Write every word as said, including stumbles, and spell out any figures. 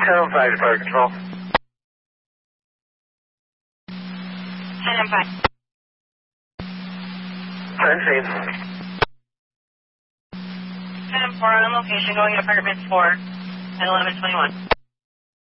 ten five to Fire Control. ten five. ten scene. ten four on location, going to apartment four at eleven twenty-one.